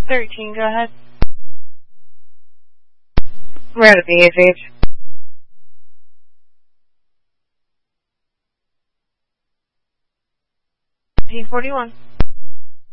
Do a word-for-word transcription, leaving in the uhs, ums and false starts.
thirteen, go ahead. We're at the H H. P forty-one.